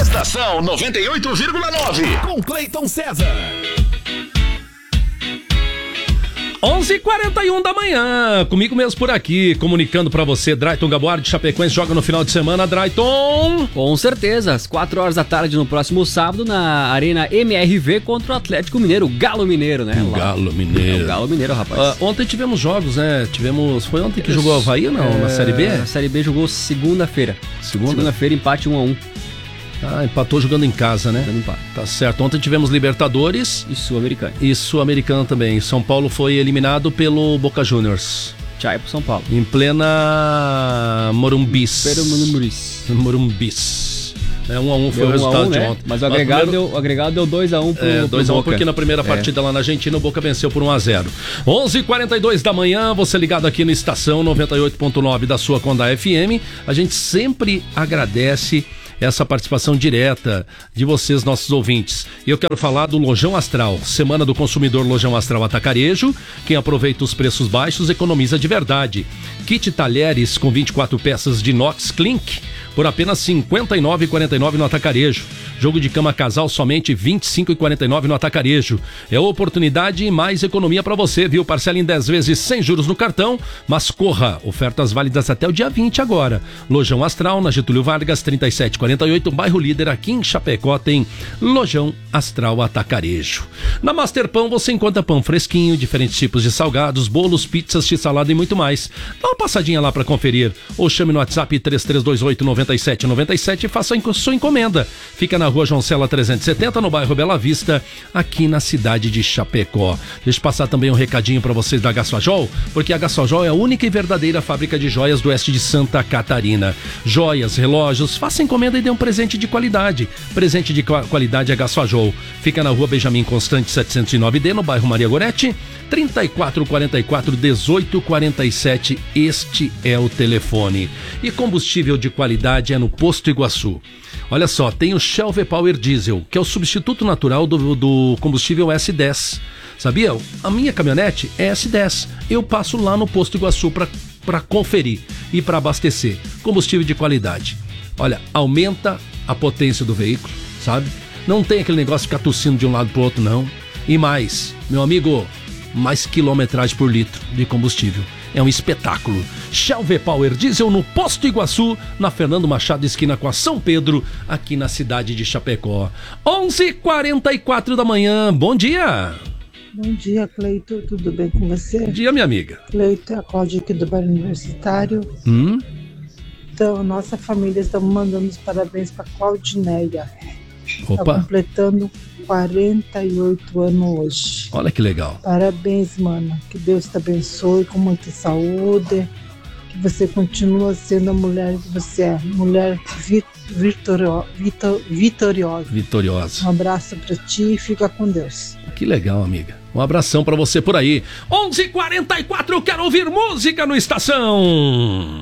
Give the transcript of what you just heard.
Estação 98,9. Com Cleiton César. 11h41 da manhã, comigo mesmo por aqui, comunicando pra você, Drayton Gaboar de Chapecoense joga no final de semana, Drayton. Com certeza, às 4 horas da tarde no próximo sábado na Arena MRV contra o Atlético Mineiro, o Galo Mineiro, né? Galo Mineiro. É o Galo Mineiro, rapaz. Ontem tivemos jogos, né? Foi ontem que jogou o Avaí, não? Na Série B? A Série B jogou segunda-feira. Segunda-feira, empate 1-1. Ah, empatou jogando em casa, né? Tá certo. Ontem tivemos Libertadores. E Sul-Americana. E Sul-Americana também. São Paulo foi eliminado pelo Boca Juniors. Tchau pro São Paulo. Em plena Morumbis. Morumbis. 1-1 foi o resultado de ontem. Mas o agregado deu 2-1 pro 2-1 porque na primeira partida lá na Argentina o Boca venceu por 1-0. 11h42 da manhã, você ligado aqui na Estação 98.9 da sua Conda FM. A gente sempre agradece essa participação direta de vocês, nossos ouvintes. E eu quero falar do Lojão Astral, Semana do Consumidor Lojão Astral Atacarejo. Quem aproveita os preços baixos economiza de verdade. Kit talheres com 24 peças de inox Klink por apenas R$ 59,49 no Atacarejo. Jogo de cama casal somente R$ 25,49 no Atacarejo. É oportunidade e mais economia para você, viu? Parcela em 10 vezes sem juros no cartão, mas corra. Ofertas válidas até o dia 20 agora. Lojão Astral, na Getúlio Vargas, 3748, bairro Líder, aqui em Chapecó, tem Lojão Astral Atacarejo. Na Master Pão você encontra pão fresquinho, diferentes tipos de salgados, bolos, pizzas, x-salada e muito mais. Dá uma passadinha lá para conferir. Ou chame no WhatsApp 3328-9797 e faça a sua encomenda. Fica na Rua João Cela 370, no bairro Bela Vista, aqui na cidade de Chapecó. Deixa eu passar também um recadinho para vocês da Gasfajol, porque a Gasfajol é a única e verdadeira fábrica de joias do oeste de Santa Catarina. Joias, relógios, faça encomenda e dê um presente de qualidade. Presente de qualidade é Gasfajol. Fica na Rua Benjamin Constante 709D, no bairro Maria Goretti, 3444-1847. Este é o telefone. E combustível de qualidade é no Posto Iguaçu. Olha só, tem o Shell V-Power Diesel, que é o substituto natural do combustível S10. Sabia? A minha caminhonete é S10. Eu passo lá no Posto Iguaçu para conferir e para abastecer. Combustível de qualidade. Olha, aumenta a potência do veículo, sabe? Não tem aquele negócio de ficar tossindo de um lado pro outro, não. E mais, meu amigo, mais quilometragem por litro de combustível. É um espetáculo. Shell V-Power Diesel no Posto Iguaçu, na Fernando Machado, esquina com a São Pedro, aqui na cidade de Chapecó. 11h44 da manhã, bom dia! Bom dia, Cleiton, tudo bem com você? Bom dia, minha amiga. Cleiton, a Cláudia aqui do bairro Universitário. Então, nossa família está mandando os parabéns para Claudineia. Opa! Está completando 48 anos hoje. Olha que legal. Parabéns, mano. Que Deus te abençoe com muita saúde. Que você continue sendo a mulher que você é. Mulher vitoriosa. Um abraço pra ti e fica com Deus. Que legal, amiga. Um abração pra você por aí. 11h44, eu quero ouvir música no Estação.